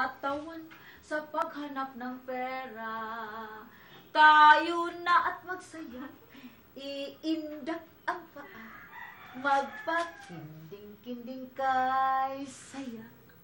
katawan sa paghanap ng pera. Tayo na at magsaya, iindak ang paa, magpakinding-kinding kay saya.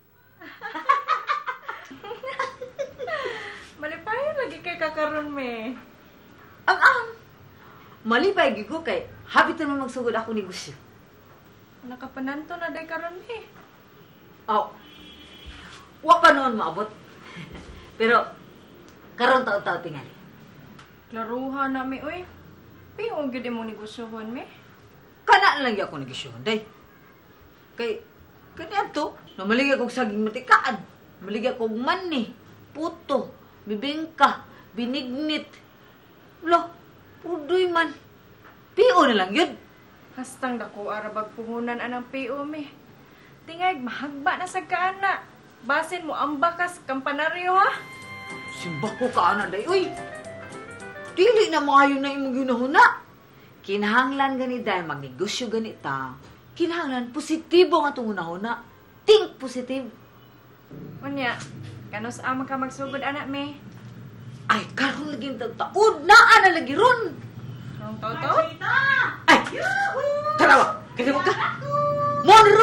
Malipay lagi kay kakaroon me. Ang malipay gyud ko kay habit naman magsugod ako negosyo. Nakapananto na day karon me. Oh. Wa pa noon maabot. Pero karon taon-taon tingali. Klaruha na me oy. Piong gyud mo negosyohon me. Kana lang gyud ako negosyohon day. Kay kanya to, namaligay kong saging matikaan. Maligay kong mani, puto, bibingka, binignit. Lo, pudoy man. Pio na lang yun. Hastang dako arabag puhunan anang PO me. Tingay mahagba na sa kaana. Basin mo ang bakas kampanaryo ha. Simba ko ka na day. Uy, dili na maayo na imong ginahuna. Kinahanglan gani dahil magnegosyo ganita. Kinahanglan positibo nga itong una-una. Think positive. Unya, kanos ama ka magsugod anak me? Ay, karon lagi taon. Naa na lagi ron. Karong toto? Ay, tarawa. Kasi mo ka. Mo na